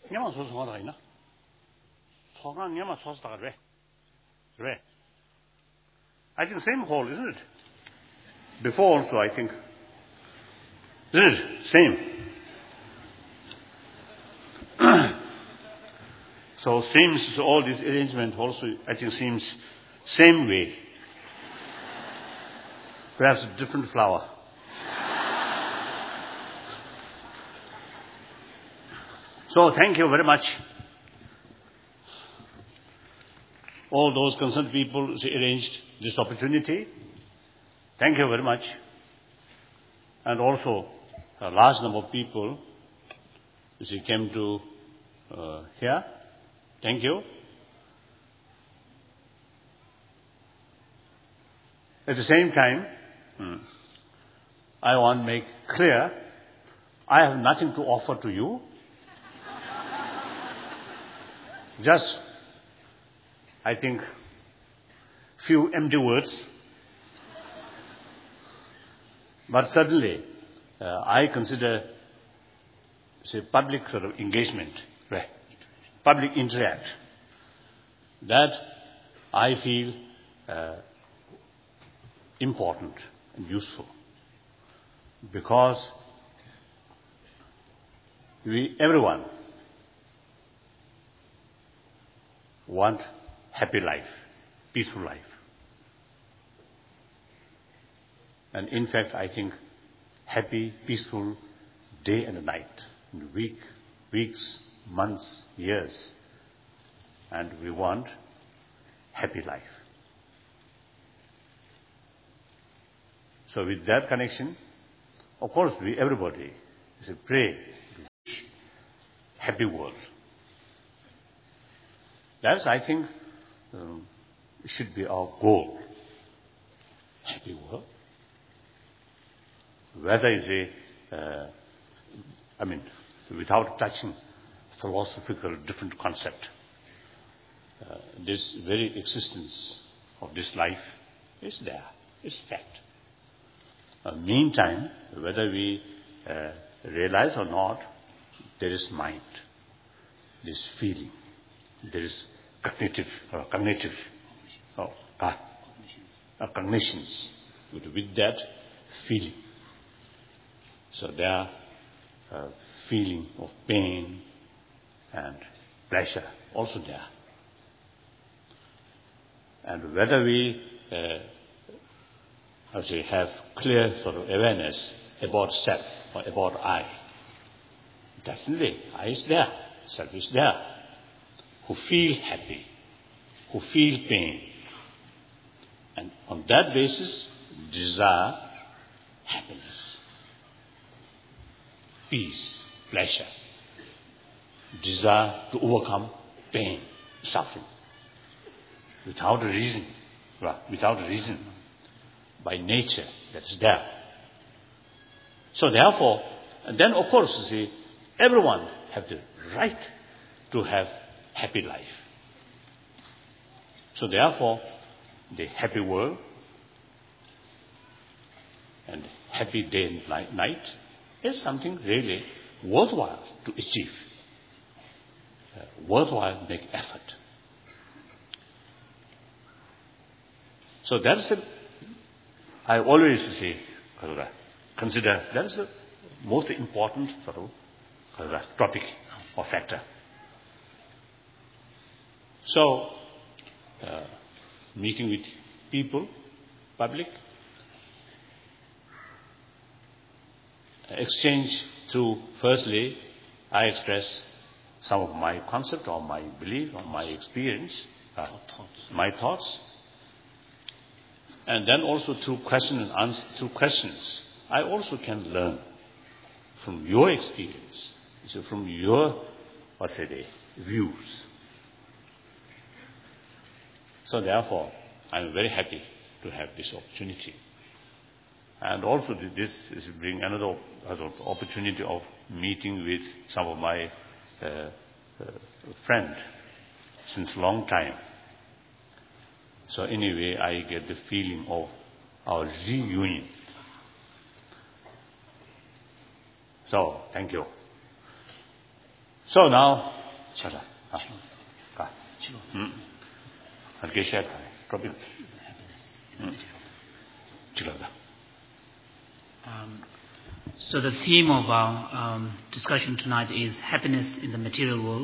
Nyama sauce what I know. Sogan Nyama sauce Re. I think same hall, isn't it? Before also, I think. Isn't it? Same. So seems all this arrangement also, I think, seems same way. Perhaps different flower. So thank you very much. All those concerned people who arranged this opportunity. Thank you very much. And also a large number of people who came to here. Thank you. At the same time, I want to make clear, I have nothing to offer to you. Just, I think, few empty words. But certainly, I consider public sort of engagement, public interact, that I feel important and useful. Because everyone want happy life, peaceful life. And in fact, I think happy, peaceful day and night, weeks, months, years. And we want happy life. So with that connection, of course, everybody pray to wish happy world. That's, I think, should be our goal. Happy world. Whether it's without touching philosophical different concept, this very existence of this life is there, is fact. Meantime, whether we realize or not, there is mind, there is feeling, there is cognitions. With that feeling. So there are feeling of pain and pleasure also there. And whether we have clear sort of awareness about self or about I, definitely I is there, self is there, who feel happy, who feel pain, and on that basis desire happiness, peace, pleasure, desire to overcome pain, suffering, without a reason, by nature that is there. So therefore, and then of course, everyone have the right to have happy life. So therefore, the happy world and happy day and night is something really worthwhile to achieve, worthwhile to make effort. So that's I always consider that is the most important sort of topic or factor. So, meeting with people, public, exchange through, firstly, I express some of my concept or my belief or my experience, my thoughts. And then also through questions, I also can learn from your experience, so from your, views. So therefore, I'm very happy to have this opportunity. And also this is bring another opportunity of meeting with some of my friends since long time. So anyway, I get the feeling of our reunion. So, thank you. So now, Chara. Ka. Halke share kare. Topic. So the theme of our discussion tonight is happiness in the material world.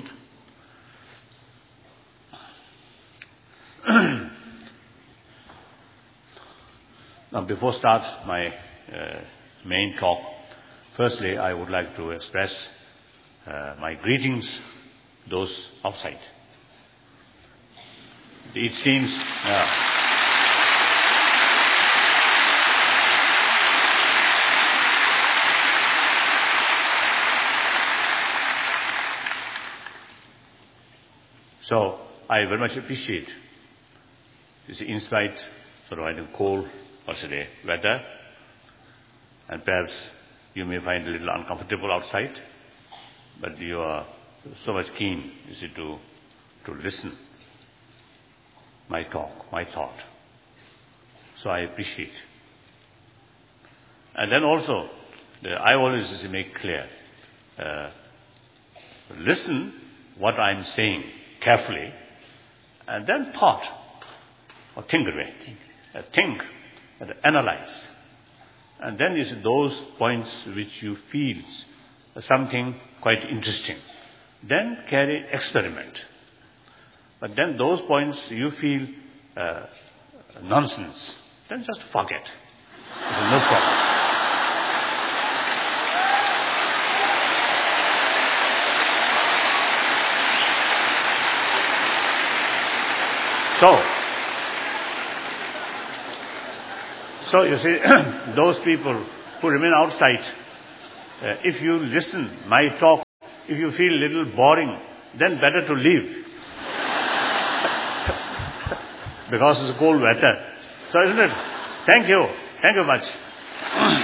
Now, before start my main talk, firstly, I would like to express my greetings to those outside. It seems so I very much appreciate this insight sort of in cold or today weather, and perhaps you may find a little uncomfortable outside, but you are so much keen, you see, to listen my talk, my thought. So I appreciate. And then also, I always make clear, listen what I'm saying carefully, and then thought, or think away. Think and analyze. And then you see those points which you feel something quite interesting. Then carry experiment. But then those points you feel nonsense, then just forget. There's no problem. So you see, those people who remain outside, if you listen my talk, if you feel a little boring, then better to leave. Because it's cold weather. So isn't it? Thank you. Thank you much.